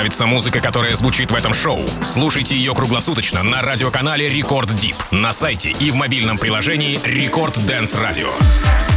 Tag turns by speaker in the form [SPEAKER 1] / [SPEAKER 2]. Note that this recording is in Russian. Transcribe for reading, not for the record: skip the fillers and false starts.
[SPEAKER 1] нравится музыка, которая звучит в этом шоу? Слушайте ее круглосуточно на радиоканале Рекорд Дип, на сайте и в мобильном приложении Рекорд Дэнс Радио.